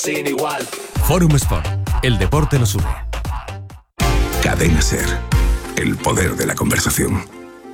Sin igual. Fórum Sport, el deporte nos une. Cadena SER, el poder de la conversación.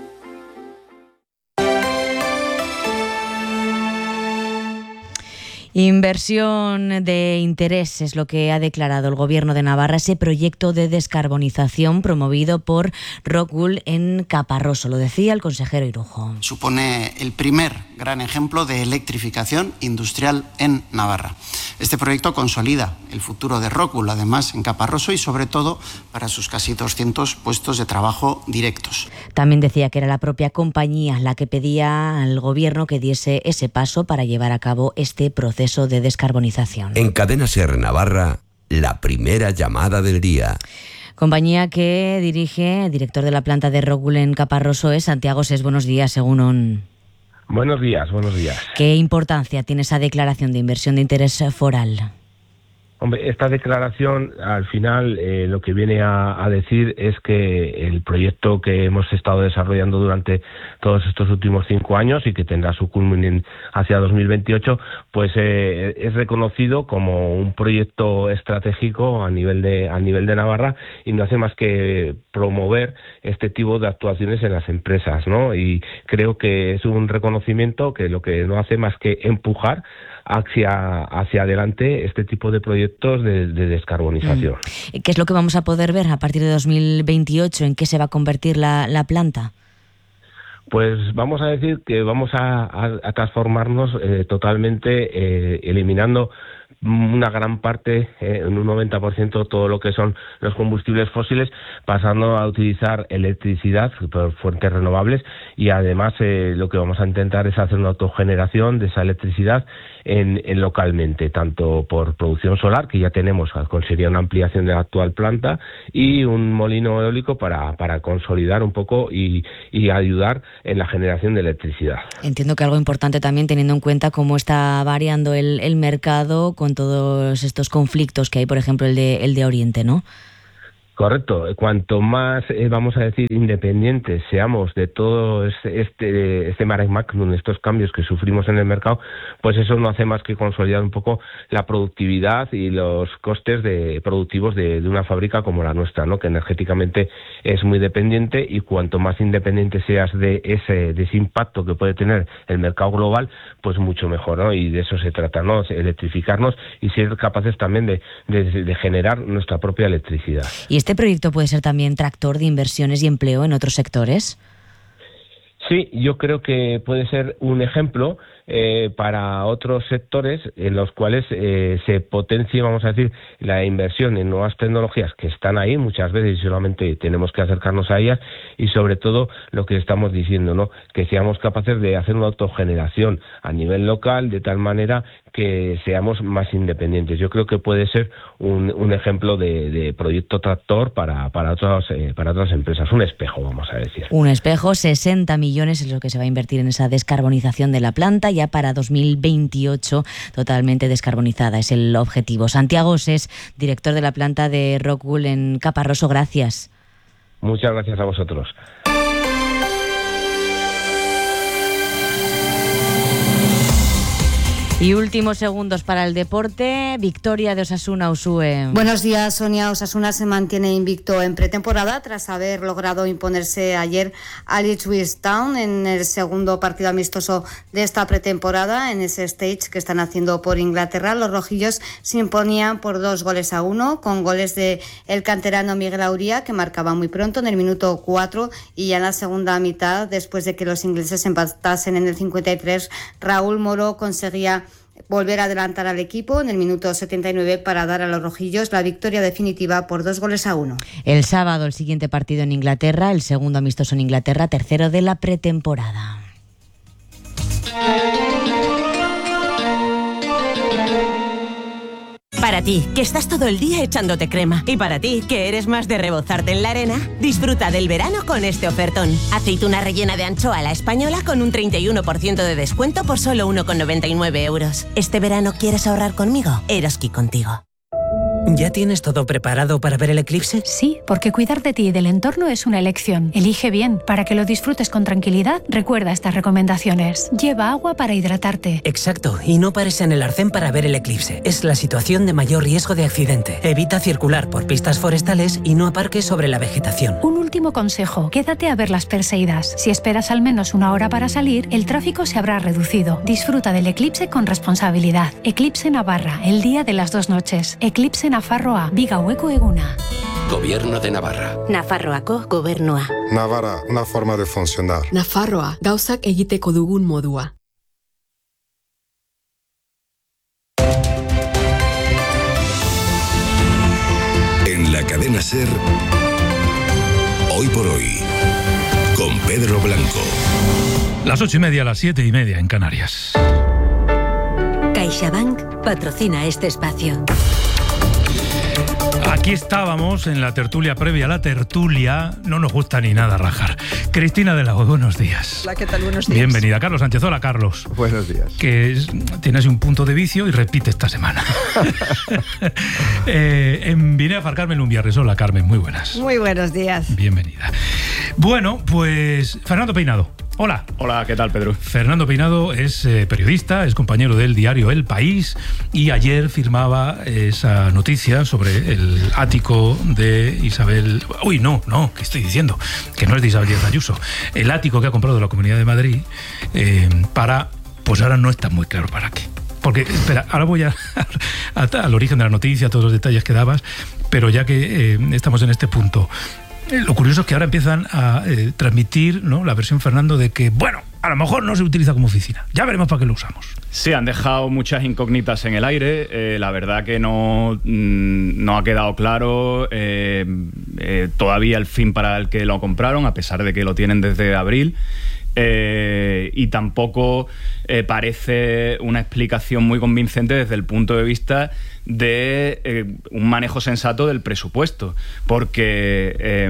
Inversión de interés es lo que ha declarado el Gobierno de Navarra, ese proyecto de descarbonización promovido por Rockwool en Caparroso. Lo decía el consejero Irujo. Supone el primer gran ejemplo de electrificación industrial en Navarra. Este proyecto consolida el futuro de Rockwool, además, en Caparroso y, sobre todo, para sus casi 200 puestos de trabajo directos. También decía que era la propia compañía la que pedía al Gobierno que diese ese paso para llevar a cabo este proceso de descarbonización. En Cadena SER Navarra, la primera llamada del día. Compañía que dirige el director de la planta de Rockwool en Caparroso es Santiago Ses. Buenos días, según Buenos días. ¿Qué importancia tiene esa declaración de inversión de interés foral? Hombre, esta declaración al final lo que viene a decir es que el proyecto que hemos estado desarrollando durante todos estos últimos 5 años y que tendrá su culmen hacia 2028, pues es reconocido como un proyecto estratégico a nivel de Navarra y no hace más que promover este tipo de actuaciones en las empresas, ¿no? Y creo que es un reconocimiento que lo que no hace más que empujar hacia adelante este tipo de proyectos de descarbonización. ¿Qué es lo que vamos a poder ver a partir de 2028? ¿En qué se va a convertir la planta? Pues vamos a decir que vamos a transformarnos totalmente, eliminando una gran parte, en un 90%, todo lo que son los combustibles fósiles, pasando a utilizar electricidad por fuentes renovables y además lo que vamos a intentar es hacer una autogeneración de esa electricidad localmente, tanto por producción solar, que ya tenemos, sería una ampliación de la actual planta, y un molino eólico para consolidar un poco y ayudar en la generación de electricidad. Entiendo que algo importante también, teniendo en cuenta cómo está variando el mercado con todos estos conflictos que hay, por ejemplo, el de Oriente, ¿no? Correcto. Cuanto más, vamos a decir, independientes seamos de todo este mare magnum, estos cambios que sufrimos en el mercado, pues eso no hace más que consolidar un poco la productividad y los costes productivos de una fábrica como la nuestra, ¿no? Que energéticamente es muy dependiente, y cuanto más independiente seas de ese impacto que puede tener el mercado global, pues mucho mejor, ¿no? Y de eso se trata, ¿no? Electrificarnos y ser capaces también de generar nuestra propia electricidad. ¿Y este proyecto puede ser también tractor de inversiones y empleo en otros sectores? Sí, yo creo que puede ser un ejemplo para otros sectores en los cuales se potencie, vamos a decir, la inversión en nuevas tecnologías que están ahí muchas veces y solamente tenemos que acercarnos a ellas, y sobre todo lo que estamos diciendo, ¿no? Que seamos capaces de hacer una autogeneración a nivel local de tal manera que seamos más independientes. Yo creo que puede ser un ejemplo de proyecto tractor para otras empresas, un espejo, vamos a decir. Un espejo, 60 millones es lo que se va a invertir en esa descarbonización de la planta, ya para 2028 totalmente descarbonizada, es el objetivo. Santiago Ses, director de la planta de Rockwool en Caparroso, gracias. Muchas gracias a vosotros. Y últimos segundos para el deporte, victoria de Osasuna, Usue. Buenos días, Sonia. Osasuna se mantiene invicto en pretemporada tras haber logrado imponerse ayer al Ipswich Town en el segundo partido amistoso de esta pretemporada. En ese stage que están haciendo por Inglaterra, los rojillos se imponían por 2-1, con goles de el canterano Miguel Auría, que marcaba muy pronto en el minuto 4, y ya en la segunda mitad, después de que los ingleses empatasen en el 53, Raúl Moro conseguía volver a adelantar al equipo en el minuto 79 para dar a los rojillos la victoria definitiva por 2-1. El sábado el siguiente partido en Inglaterra, el segundo amistoso en Inglaterra, tercero de la pretemporada. Para ti, que estás todo el día echándote crema. Y para ti, que eres más de rebozarte en la arena, disfruta del verano con este ofertón. Aceituna rellena de anchoa a la española con un 31% de descuento por solo 1,99 €. ¿Este verano quieres ahorrar conmigo? Eroski contigo. ¿Ya tienes todo preparado para ver el eclipse? Sí, porque cuidar de ti y del entorno es una elección. Elige bien. Para que lo disfrutes con tranquilidad, recuerda estas recomendaciones. Lleva agua para hidratarte. Exacto, y no pares en el arcén para ver el eclipse. Es la situación de mayor riesgo de accidente. Evita circular por pistas forestales y no aparques sobre la vegetación. Un último consejo, quédate a ver las Perseidas. Si esperas al menos una hora para salir, el tráfico se habrá reducido. Disfruta del eclipse con responsabilidad. Eclipse Navarra, el día de las 2 noches. Eclipse Nafarroa, Bigaueko eguna. Gobierno de Navarra. Nafarroako gobernua. Navarra, una forma de funcionar. Nafarroa, gauzak egiteko dugun modua. En la cadena SER, Hoy por Hoy, con Pedro Blanco. Las 8:30, las 7:30 en Canarias. CaixaBank patrocina este espacio. Aquí estábamos en la tertulia previa a la tertulia. No nos gusta ni nada rajar. Cristina de la O, buenos días. Hola, ¿qué tal? Buenos días. Bienvenida. Carlos Sánchez. Hola, Carlos. Buenos días. Que tienes un punto de vicio y repite esta semana. Vine a Carmen Lumbiarres. Hola, Carmen. Muy buenas. Muy buenos días. Bienvenida. Bueno, pues Fernando Peinado. Hola. Hola, ¿qué tal, Pedro? Fernando Peinado es periodista, es compañero del diario El País y ayer firmaba esa noticia sobre el ático de Isabel... Uy, no, ¿qué estoy diciendo? Que no es de Isabel Díaz Ayuso. El ático que ha comprado la Comunidad de Madrid para... Pues ahora no está muy claro para qué. Porque, espera, ahora voy al origen de la noticia, todos los detalles que dabas, pero ya que estamos en este punto... Lo curioso es que ahora empiezan a transmitir, ¿no?, la versión, Fernando, de que, bueno, a lo mejor no se utiliza como oficina. Ya veremos para qué lo usamos. Sí, han dejado muchas incógnitas en el aire. La verdad que no ha quedado claro todavía el fin para el que lo compraron, a pesar de que lo tienen desde abril. Y tampoco parece una explicación muy convincente desde el punto de vista de un manejo sensato del presupuesto, porque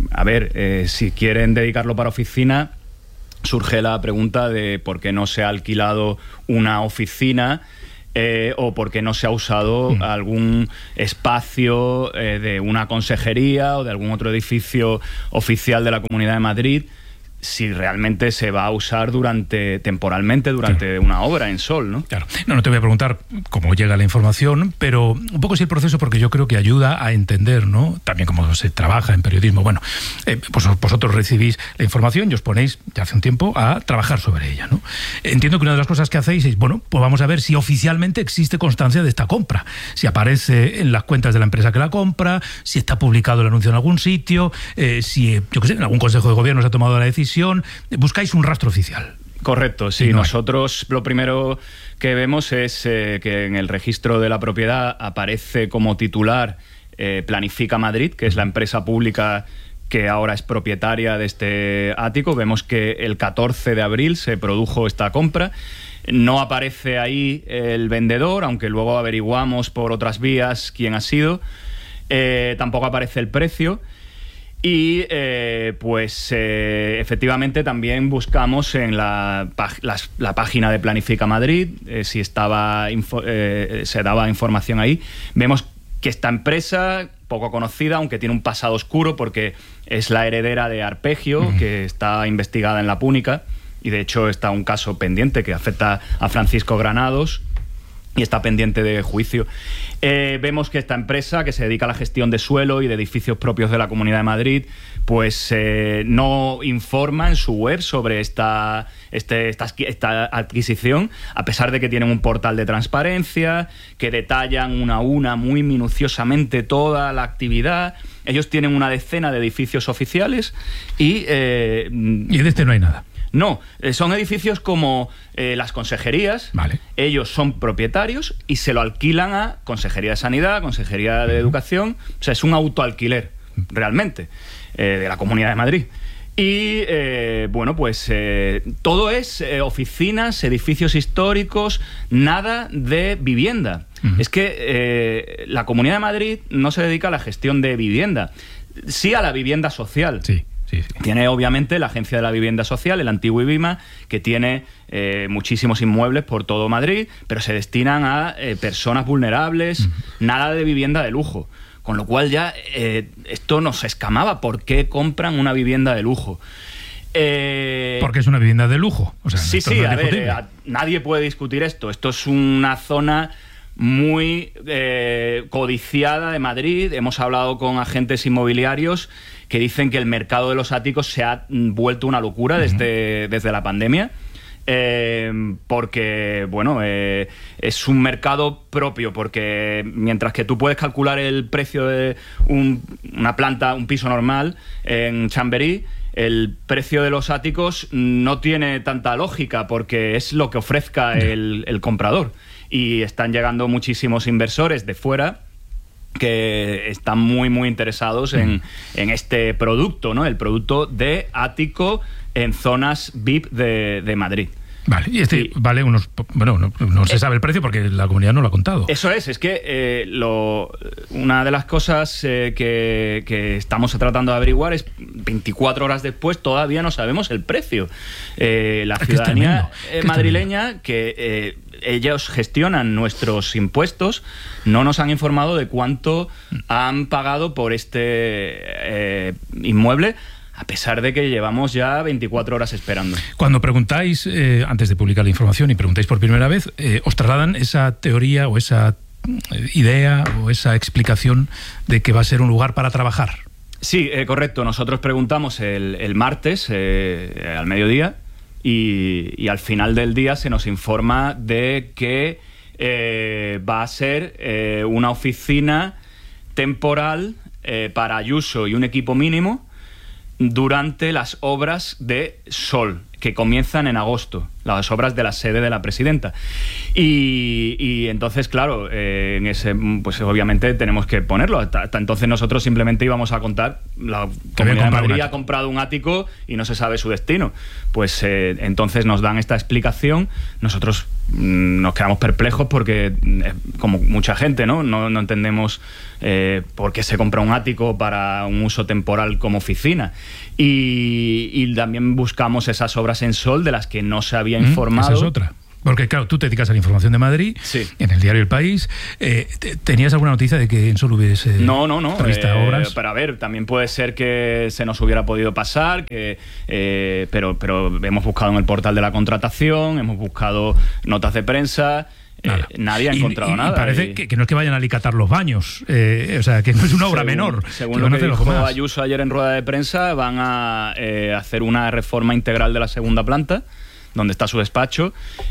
si quieren dedicarlo para oficina, surge la pregunta de por qué no se ha alquilado una oficina o por qué no se ha usado algún espacio de una consejería o de algún otro edificio oficial de la Comunidad de Madrid, si realmente se va a usar temporalmente durante una obra en Sol, ¿no? Claro. No te voy a preguntar cómo llega la información, pero un poco sí el proceso, porque yo creo que ayuda a entender, ¿no?, también cómo se trabaja en periodismo. Bueno, pues vosotros recibís la información y os ponéis ya hace un tiempo a trabajar sobre ella, ¿no? Entiendo que una de las cosas que hacéis es, bueno, pues vamos a ver si oficialmente existe constancia de esta compra, si aparece en las cuentas de la empresa que la compra, si está publicado el anuncio en algún sitio, si, yo qué sé, en algún consejo de gobierno se ha tomado la decisión. Buscáis un rastro oficial. Correcto, sí. Nosotros lo primero que vemos es que en el registro de la propiedad aparece como titular Planifica Madrid, que es la empresa pública que ahora es propietaria de este ático. Vemos que el 14 de abril se produjo esta compra. No aparece ahí el vendedor, aunque luego averiguamos por otras vías quién ha sido. Tampoco aparece el precio. Y efectivamente también buscamos en la página de Planifica Madrid si se daba información ahí. Vemos que esta empresa, poco conocida, aunque tiene un pasado oscuro porque es la heredera de Arpegio, que está investigada en la Púnica, y de hecho está un caso pendiente que afecta a Francisco Granados y está pendiente de juicio. Vemos que esta empresa, que se dedica a la gestión de suelo y de edificios propios de la Comunidad de Madrid, pues no informa en su web sobre esta adquisición, a pesar de que tienen un portal de transparencia, que detallan una a una muy minuciosamente toda la actividad. Ellos tienen una decena de edificios oficiales y de este no hay nada. No, son edificios como las consejerías. Vale. Ellos son propietarios y se lo alquilan a Consejería de Sanidad, Consejería de Educación. O sea, es un autoalquiler, realmente, de la Comunidad de Madrid. Y, todo es oficinas, edificios históricos, nada de vivienda. Es que la Comunidad de Madrid no se dedica a la gestión de vivienda, sí a la vivienda social. Sí. Tiene obviamente la Agencia de la Vivienda Social, el antiguo IBIMA, que tiene muchísimos inmuebles por todo Madrid, pero se destinan a personas vulnerables, nada de vivienda de lujo. Con lo cual ya esto nos escamaba. ¿Por qué compran una vivienda de lujo? Porque es una vivienda de lujo. O sea, sí, a ver, nadie puede discutir esto. Esto es una zona muy codiciada de Madrid. Hemos hablado con agentes inmobiliarios que dicen que el mercado de los áticos se ha vuelto una locura desde la pandemia. Porque, bueno, es un mercado propio, porque mientras que tú puedes calcular el precio de una planta, un piso normal en Chamberí, el precio de los áticos no tiene tanta lógica, porque es lo que ofrezca el comprador. Y están llegando muchísimos inversores de fuera que están muy, muy interesados en este producto, ¿no? El producto de ático en zonas VIP de Madrid. Vale, y vale unos... Bueno, no se sabe el precio porque la comunidad no lo ha contado. Eso es que una de las cosas que estamos tratando de averiguar es 24 horas después todavía no sabemos el precio. La ciudadanía madrileña, que ellos gestionan nuestros impuestos, no nos han informado de cuánto han pagado por este inmueble, a pesar de que llevamos ya 24 horas esperando. Cuando preguntáis, antes de publicar la información, y preguntáis por primera vez, ¿os trasladan esa teoría o esa idea o esa explicación de que va a ser un lugar para trabajar? Sí, correcto. Nosotros preguntamos el martes al mediodía y al final del día se nos informa de que va a ser una oficina temporal para Ayuso y un equipo mínimo durante las obras de Sol, que comienzan en agosto, las obras de la sede de la presidenta. Y entonces, claro, en ese, pues obviamente tenemos que ponerlo. Hasta entonces nosotros simplemente íbamos a contar, la Comunidad de Madrid ha comprado un ático y no se sabe su destino. Pues entonces nos dan esta explicación, nosotros nos quedamos perplejos porque, como mucha gente, no entendemos por qué se compra un ático para un uso temporal como oficina. Y también buscamos esas obras en Sol de las que no se había informado. Esa es otra. Porque, claro, tú te dedicas a la información de Madrid, en el diario El País. ¿Tenías alguna noticia de que en Sol hubiese previsto obras? Pero a ver, también puede ser que se nos hubiera podido pasar, pero hemos buscado en el portal de la contratación, hemos buscado notas de prensa. Nadie ha encontrado nada. Parece que no es que vayan a alicatar los baños, o sea, que no es una obra menor. Según lo que dijo Ayuso ayer en rueda de prensa, van a hacer una reforma integral de la segunda planta, donde está su despacho,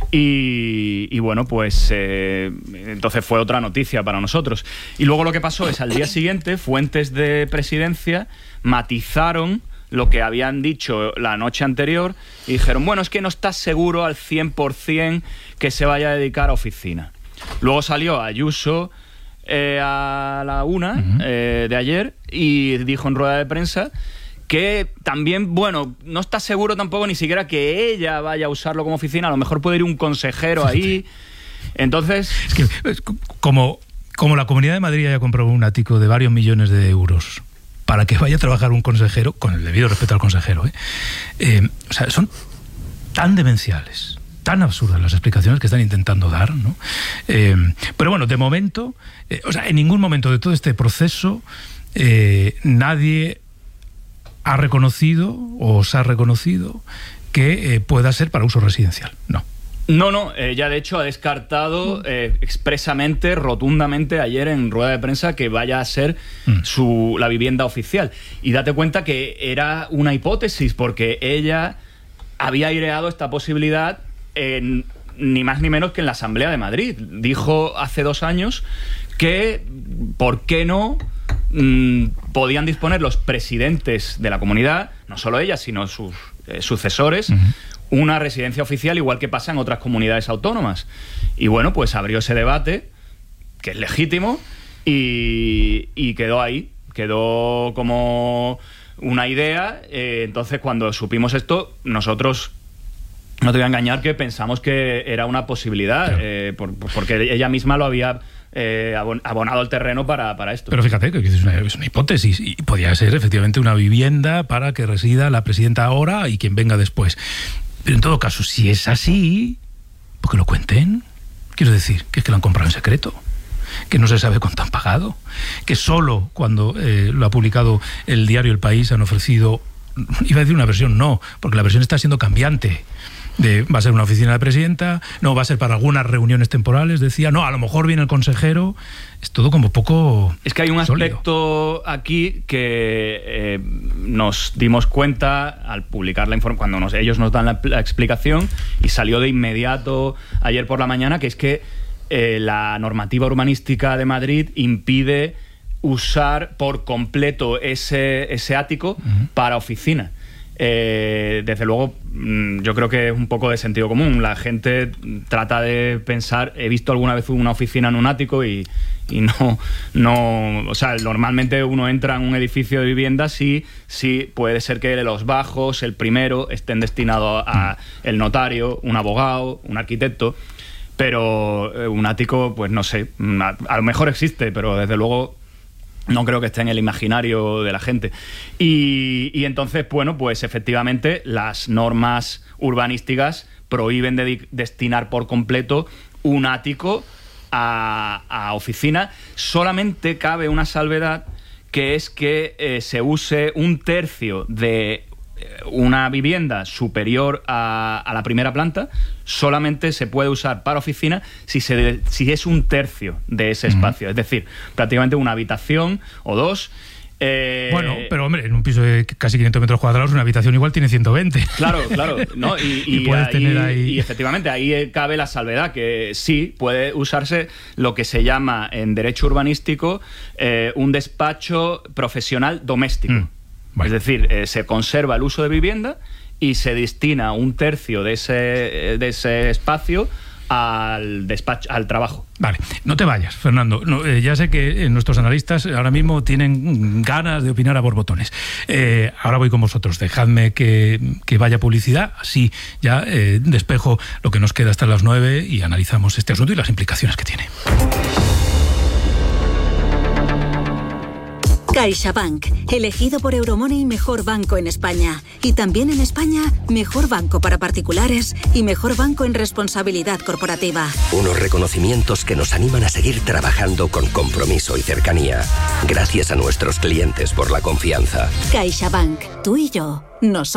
y bueno, pues entonces fue otra noticia para nosotros. Y luego lo que pasó es, al día siguiente, fuentes de Presidencia matizaron lo que habían dicho la noche anterior y dijeron, bueno, es que no está seguro al 100% que se vaya a dedicar a oficina. Luego salió Ayuso a la 1 de ayer y dijo en rueda de prensa que también, bueno, no está seguro tampoco ni siquiera que ella vaya a usarlo como oficina, a lo mejor puede ir un consejero ahí. Entonces... Es que como la Comunidad de Madrid haya comprado un ático de varios millones de euros para que vaya a trabajar un consejero, con el debido respeto al consejero, o sea, son tan demenciales, tan absurdas las explicaciones que están intentando dar, ¿no? Pero bueno, de momento, o sea, en ningún momento de todo este proceso nadie ha reconocido o os ha reconocido que pueda ser para uso residencial. No, ella de hecho ha descartado expresamente, rotundamente ayer en rueda de prensa que vaya a ser la vivienda oficial. Y date cuenta que era una hipótesis, porque ella había aireado esta posibilidad ni más ni menos que en la Asamblea de Madrid. Dijo hace 2 años que, ¿por qué no?, podían disponer los presidentes de la comunidad, no solo ella, sino sus sucesores, una residencia oficial, igual que pasa en otras comunidades autónomas. Y bueno, pues abrió ese debate, que es legítimo, y quedó ahí, quedó como una idea. Entonces, cuando supimos esto, nosotros, no te voy a engañar, que pensamos que era una posibilidad, porque ella misma lo había abonado el terreno para esto. Pero fíjate que es una hipótesis y podría ser efectivamente una vivienda para que resida la presidenta ahora y quien venga después. Pero en todo caso, si es así, ¿por qué lo cuenten? Quiero decir, que es que lo han comprado en secreto, que no se sabe cuánto han pagado, que solo cuando lo ha publicado el diario El País han ofrecido, iba a decir una versión, no, porque la versión está siendo cambiante. Va a ser una oficina de presidenta, no, va a ser para algunas reuniones temporales, decía, no, a lo mejor viene el consejero. Es todo como poco Es que hay un sólido. aspecto aquí que nos dimos cuenta al publicar la información, cuando ellos nos dan la explicación, y salió de inmediato ayer por la mañana, que es que la normativa urbanística de Madrid impide usar por completo ese ático para oficina. Desde luego, yo creo que es un poco de sentido común. La gente trata de pensar, he visto alguna vez una oficina en un ático y no, o sea, normalmente uno entra en un edificio de vivienda, sí puede ser que los bajos, el primero, estén destinados a el notario, un abogado, un arquitecto, pero un ático, pues no sé, a lo mejor existe, pero desde luego no creo que esté en el imaginario de la gente. Y entonces, bueno, pues efectivamente las normas urbanísticas prohíben destinar por completo un ático a oficina. Solamente cabe una salvedad, que es que se use un tercio de una vivienda superior a la primera planta. Solamente se puede usar para oficina si es un tercio de ese espacio, es decir, prácticamente una habitación o dos. Bueno, pero hombre, en un piso de casi 500 metros cuadrados, una habitación igual tiene 120. Claro, ¿no? Y puedes tener ahí... Y efectivamente ahí cabe la salvedad, que sí puede usarse lo que se llama en derecho urbanístico un despacho profesional doméstico. Es decir, se conserva el uso de vivienda y se destina un tercio de ese espacio al despacho, al trabajo. Vale, no te vayas, Fernando. No, ya sé que nuestros analistas ahora mismo tienen ganas de opinar a borbotones. Ahora voy con vosotros. Dejadme que vaya publicidad, así ya despejo lo que nos queda hasta las 9 y analizamos este asunto y las implicaciones que tiene. CaixaBank, elegido por Euromoney mejor banco en España. Y también en España, mejor banco para particulares y mejor banco en responsabilidad corporativa. Unos reconocimientos que nos animan a seguir trabajando con compromiso y cercanía. Gracias a nuestros clientes por la confianza. CaixaBank, tú y yo, nos